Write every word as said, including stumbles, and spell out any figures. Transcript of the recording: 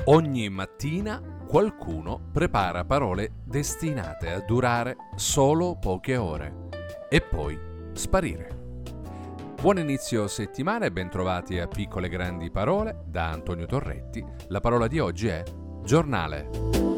Ogni mattina qualcuno prepara parole destinate a durare solo poche ore e poi sparire. Buon inizio settimana e bentrovati a Piccole Grandi Parole da Antonio Torretti. La parola di oggi è giornale.